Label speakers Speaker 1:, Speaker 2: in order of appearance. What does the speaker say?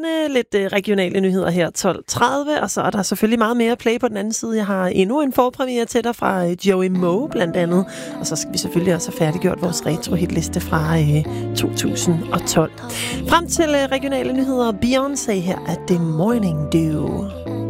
Speaker 1: lidt regionale nyheder her 12.30, og så er der selvfølgelig meget mere play på den anden side. Jeg har endnu en forpremiere til dig fra Joey Moe blandt andet, og så skal vi selvfølgelig også have færdiggjort vores retro-hitliste fra 2012. Frem til regionale nyheder, Beyoncé her af The Morning Dew.